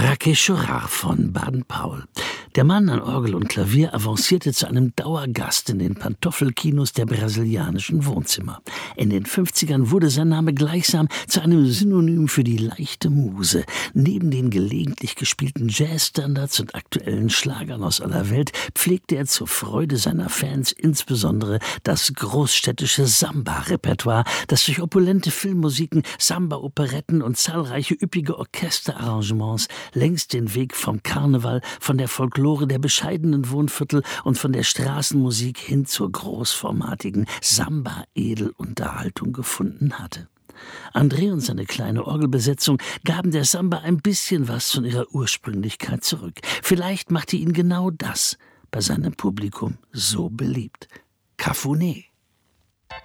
Rakesh Chorrar von Baden-Powell. Der Mann an Orgel und Klavier avancierte zu einem Dauergast in den Pantoffelkinos der brasilianischen Wohnzimmer. In den 50ern wurde sein Name gleichsam zu einem Synonym für die leichte Muse. Neben den gelegentlich gespielten Jazzstandards und aktuellen Schlagern aus aller Welt pflegte er zur Freude seiner Fans insbesondere das großstädtische Samba-Repertoire, das durch opulente Filmmusiken, Samba-Operetten und zahlreiche üppige Orchesterarrangements längst den Weg vom Karneval, von der Folklore der bescheidenen Wohnviertel und von der Straßenmusik hin zur großformatigen Samba-Edelunterhaltung gefunden hatte. André und seine kleine Orgelbesetzung gaben der Samba ein bisschen was von ihrer Ursprünglichkeit zurück. Vielleicht machte ihn genau das bei seinem Publikum so beliebt. Cafuné.